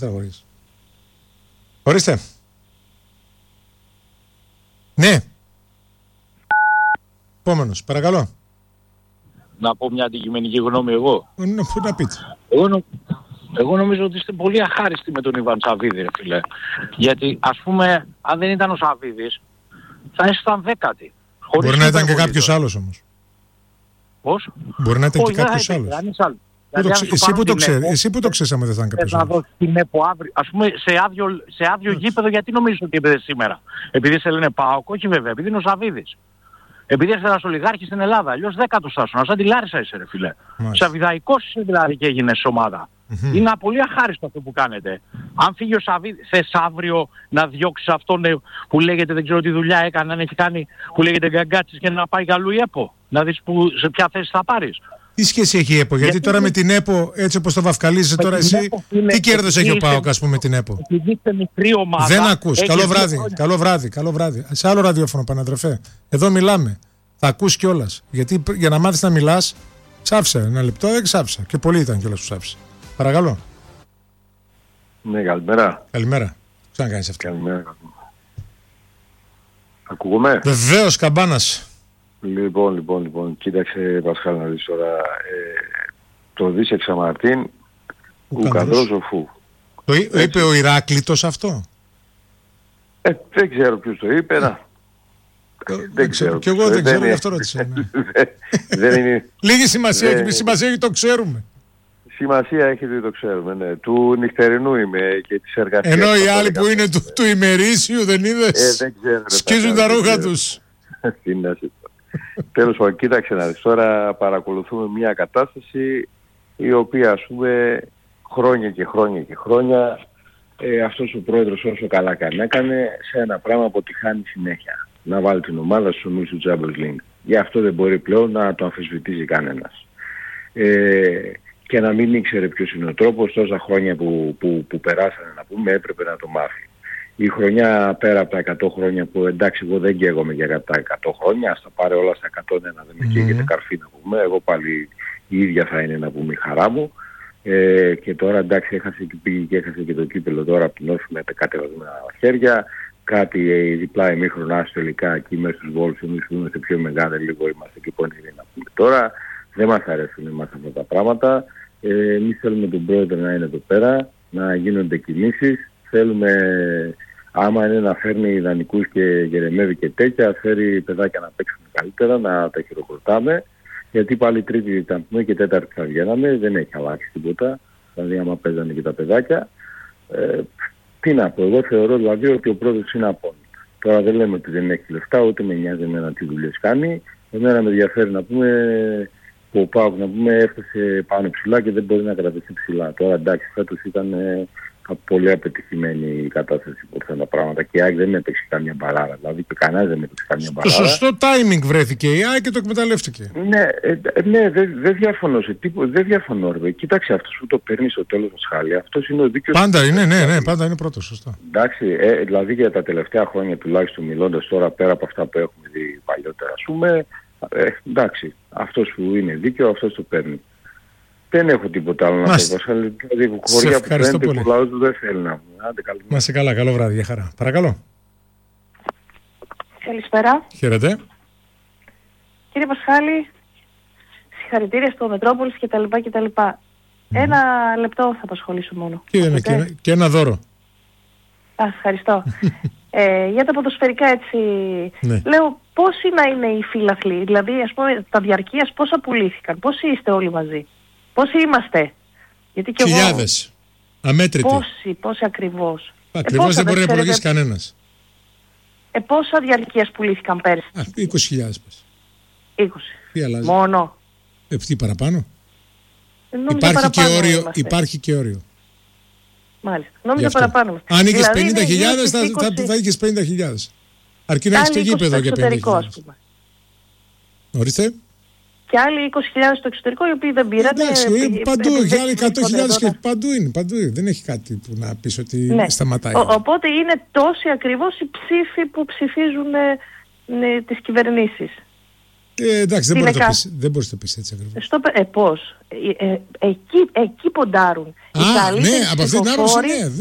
Ορίστε. Ναι. Επόμενος, παρακαλώ. Να πω μια αντικειμενική γνώμη εγώ. Να πείτε. Εγώ νομίζω ότι είστε πολύ αχάριστοι με τον Ιβάν Σαββίδη, ρε φίλε. Γιατί, ας πούμε, αν δεν ήταν ο Σαββίδης, θα ήσταν δέκατοι. Μπορεί να ήταν και κάποιος άλλος όμως. Πώς? Μπορεί να ήταν και κάποιος άλλος. Εσύ που το ξέρεις άμα δεν θα ήταν κάποιος άλλος. Να δώσει την ΕΠΟ αύριο. Ας πούμε, σε άδειο γήπεδο, γιατί νομίζεις ότι έπαιζε σήμερα? Επειδή σε λένε ΠΑΟΚ, όχι βέβαια, επειδή είναι ο Σαββίδης. Επειδή είσαι ένας ολιγάρχης στην Ελλάδα, αλλιώς δέκατος θα ήσουν. Σαν τη Λάρισα είσαι, ρε φίλε. Σαββιδαϊκός είσαι δηλαδή και έγινες ομάδα. Είναι πολύ αχάριστο αυτό που κάνετε. Αν φύγει ο Σαββίδης, θες αύριο να διώξεις αυτόν που λέγεται, δεν ξέρω τι δουλειά έκανε, αν έχει κάνει, που λέγεται Γκαγκάτσης, και να πάει καλού η ΕΠΟ. Να δεις σε ποια θέση θα πάρεις. Τι σχέση έχει η ΕΠΟ? Γιατί τώρα με την ΕΠΟ, έτσι όπως το βαφκαλίζεις τώρα εσύ, τι κέρδος έχει ο ΠΑΟΚ, ας πούμε, με την ΕΠΟ? Επειδή είστε μικρή ομάδα. Δεν ακούς. Καλό βράδυ. Σε άλλο ραδιόφωνο, παναδρεφέ. Εδώ μιλάμε. Θα ακούς κιόλας. Γιατί για να μάθεις να μιλάς, ψάφισα ένα λεπτό, δεν ψάφισα. Και πολύ ήταν κιόλας που ψάφισα. Παρακαλώ. Ναι, καλημέρα. Καλημέρα. Τι να κάνεις αυτό? Καλημέρα. Ακούγομαι? Βεβαίως, Καμπάνας. Λοιπόν, κοίταξε Πασχάλη να δεις τώρα. Το Δύση Εξαμαρτίν, Ουκανδρός Ζωφού. Το είπε ο Ηράκλειτος αυτό? Δεν ξέρω ποιος το είπε, δεν ξέρω. Κι εγώ δεν ξέρω, γι' αυτό ρώτησα. Λίγη σημασία έχει, σημασία έχει, το ξέρουμε. Σημασία έχει ότι το ξέρουμε, ναι. Του νυχτερινού είμαι και της εργασίας. Ενώ οι άλλοι που είναι του ημερήσιου, δεν είδες? Δεν ξέρω. Σκίζουν τα ρούχα τους. Τέλος πάντων, κοίταξε να δεις. Τώρα παρακολουθούμε μια κατάσταση η οποία, ας πούμε, χρόνια και χρόνια αυτός ο πρόεδρος, όσο καλά έκανε, σε ένα πράγμα αποτυχάνει συνέχεια. Να βάλει την ομάδα στους ομίλους του Champions League. Γι' αυτό δεν μπορεί πλέον να το αμφισβητήσει κανένας. Και να μην ήξερε ποιος είναι ο τρόπος, τόσα χρόνια που περάσανε, να πούμε, έπρεπε να το μάθει. Η χρονιά πέρα από τα 100 χρόνια που, εντάξει, εγώ δεν καίγομαι για τα 100 χρόνια, ας τα πάρε όλα στα 101, δεν με καίγεται καρφί, να πούμε. Εγώ πάλι η ίδια θα είναι, να πούμε, η χαρά μου. Και τώρα, εντάξει, πήγε και έχασε και το κύπελλο τώρα από την Όφη με κατεβασμένα χέρια. Κάτι διπλά ημίχρονα τελικά εκεί μέσα στους Βόλους, εμείς που είμαστε πιο μεγάλοι, λίγο είμαστε και πονηροί, να πούμε τώρα. Δεν μας αρέσουν εμάς αυτά τα πράγματα. Εμείς θέλουμε τον πρόεδρο να είναι εδώ πέρα, να γίνονται κινήσεις. Θέλουμε, άμα είναι να φέρνει ιδανικούς και γερεμεύει και τέτοια, φέρει παιδάκια να παίξουν καλύτερα, να τα χειροκροτάμε. Γιατί πάλι τρίτη ήταν και τέταρτη θα βγαίναμε, δεν έχει αλλάξει τίποτα. Δηλαδή άμα παίζανε και τα παιδάκια. Τι να πω, εγώ θεωρώ δηλαδή ότι ο πρόεδρος είναι απόν. Τώρα δεν λέμε ότι δεν έχει λεφτά, ούτε με νοιάζει εμένα τι δουλειές κάνει. Εμένα με ενδιαφέρει να πούμε που ο ΠΑΟΚ, να πούμε, έφτασε πάνω ψηλά και δεν μπορεί να κρατήσει ψηλά. Τώρα, εντάξει, φέτος ήταν πολύ απετυχημένη η κατάσταση που ήρθαν τα πράγματα και η ΑΕΚ δεν έπαιξε καμία μπαλάρα. Δηλαδή και κανένας δεν έπαιξε καμία μπαλάρα. Το σωστό timing βρέθηκε η ΑΕΚ και το εκμεταλλεύτηκε. Ναι, δεν διαφωνώ σε τίποτα. Δεν διαφωνώ, ρε. Κοίταξε, αυτός που το παίρνει στο τέλος του σχάλια, αυτός είναι ο δίκαιος. Πάντα είναι, ναι, πάντα είναι πρώτος, σωστά. Εντάξει, δηλαδή για τα τελευταία χρόνια τουλάχιστον μιλώντας τώρα πέρα από αυτά που έχουμε δει παλιότερα, ας πούμε, εντάξει, αυτός που είναι δίκαιο, αυτός το παίρνει. Δεν έχω τίποτα άλλο να πω. Δηλαδή, χωριά που φαίνεται που ο λαός δεν θέλει να μου. Να είσαι καλά, καλό βράδυ, για χαρά. Παρακαλώ. Καλησπέρα. Χαίρετε. Κύριε Πασχάλη, συγχαρητήρια στο Μετρόπολης κτλ. Ένα λεπτό θα απασχολήσω μόνο. Και ένα δώρο. Ευχαριστώ. Για τα ποδοσφαιρικά, έτσι, ναι. Λέω πόσοι να είναι οι φίλαθλοι, δηλαδή ας πούμε τα διαρκείας πόσα πουλήθηκαν, πόσοι είστε όλοι μαζί, πόσοι είμαστε? Γιατί και χιλιάδες, αμέτρητοι. Πόσοι ακριβώς? Ακριβώς δεν μπορεί να υπολογίσει κανένας. Πόσα διαρκείας πουλήθηκαν πέρσι? 20.000 πες. 20. Τι αλλάζει? Μόνο. Τι παραπάνω? Υπάρχει και όριο. Μάλιστα. Νόμιζα παραπάνω. Αν είχες 50.000 θα είχες 50.000. Αρκεί να έχεις και γήπεδο για 50.000. Ορίστε. Και άλλοι 20.000 στο εξωτερικό οι οποίοι δεν πήρανε. Παντού, και άλλοι 100.000 και παντού είναι. Δεν έχει κάτι που να πεις ότι σταματάει. Οπότε είναι τόσοι ακριβώς οι ψήφοι που ψηφίζουν τις κυβερνήσεις. Εντάξει, δεν μπορείς να το πεις έτσι ακριβώς. Πώς. Εκεί ποντάρουν. Ναι, από αυτή την άποψη ναι.